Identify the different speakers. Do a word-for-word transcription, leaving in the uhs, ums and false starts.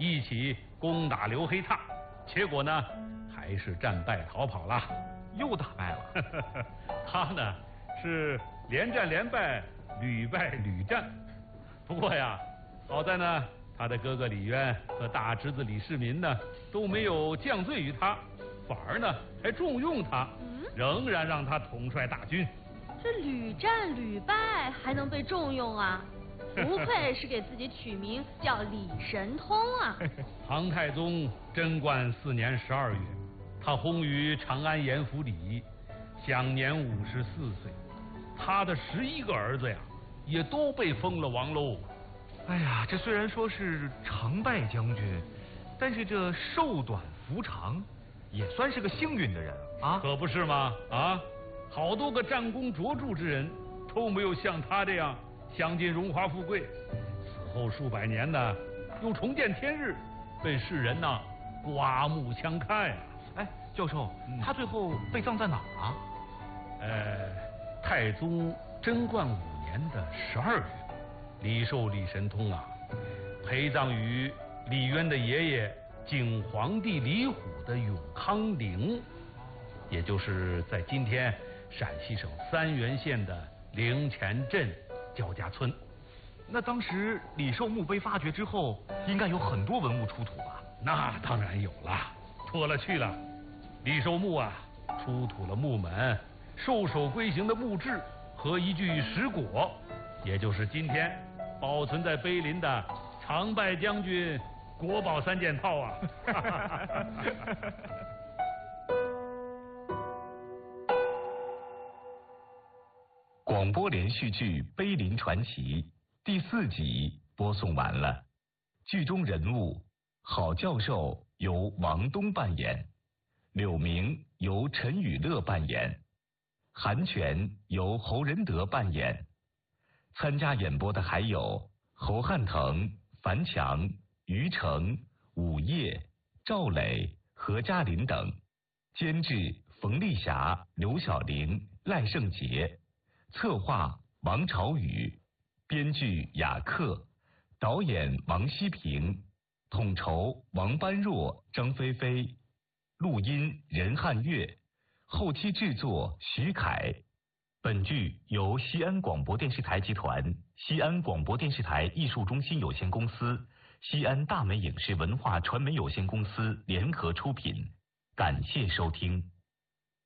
Speaker 1: 一起攻打刘黑闼，结果呢，还是战败逃跑了。
Speaker 2: 又打败了。
Speaker 1: 他呢是连战连败，屡败屡战。不过呀，好在呢，他的哥哥李渊和大侄子李世民呢都没有降罪于他，反而呢还重用他，嗯、仍然让他统帅大军。
Speaker 3: 这屡战屡败还能被重用啊？不愧是给自己取名叫李神通啊！
Speaker 1: 唐太宗贞观四年十二月，他薨于长安严府里，享年五十四岁。他的十一个儿子呀，也都被封了王喽。
Speaker 2: 哎呀，这虽然说是常败将军，但是这寿短福长，也算是个幸运的人啊！
Speaker 1: 可不是吗？啊，好多个战功卓著之人都没有像他这样享尽荣华富贵，死后数百年呢，又重见天日，被世人呐刮目相看呀、
Speaker 2: 啊。哎，教授，嗯、他最后被葬在哪儿啊？
Speaker 1: 呃，太宗贞观五年的十二月，李寿李神通啊，陪葬于李渊的爷爷景皇帝李虎的永康陵，也就是在今天陕西省三原县的陵前镇焦家村。
Speaker 2: 那当时李寿墓被发掘之后，应该有很多文物出土吧？
Speaker 1: 那当然有了，多了去了。李寿墓啊，出土了木门、兽首龟形的木质和一具石椁，也就是今天保存在碑林的常败将军国宝三件套啊。
Speaker 4: 广播连续剧《碑林传奇》第四集播送完了，剧中人物郝教授由王东扮演，柳明由陈雨乐扮演，韩全由侯仁德扮演。参加演播的还有侯汉腾、樊强、于成、武业、赵磊、何嘉林等。监制冯丽霞、刘晓玲、赖胜杰。策划王朝宇，编剧雅克，导演王希平，统筹王般若、张菲菲，录音任汉月，后期制作徐凯。本剧由西安广播电视台集团、西安广播电视台艺术中心有限公司、西安大美影视文化传媒有限公司联合出品，感谢收听。